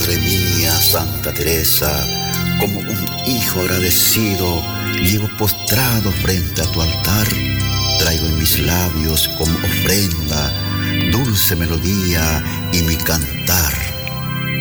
Madre mía, Santa Teresa, como un hijo agradecido, llego postrado frente a tu altar. Traigo en mis labios como ofrenda dulce melodía y mi cantar.